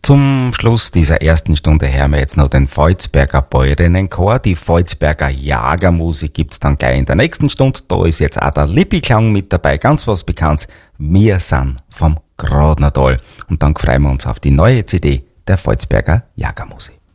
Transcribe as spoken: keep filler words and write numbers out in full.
Zum Schluss dieser ersten Stunde hören wir jetzt noch den Volzberger Bäuerinnenchor. Die Volzberger Jagermusik gibt's dann gleich in der nächsten Stunde. Da ist jetzt auch der Lippiklang mit dabei, ganz was Bekanntes. Wir sind vom Grodnertal. Und dann freuen wir uns auf die neue C D der Volzberger Jagermusik.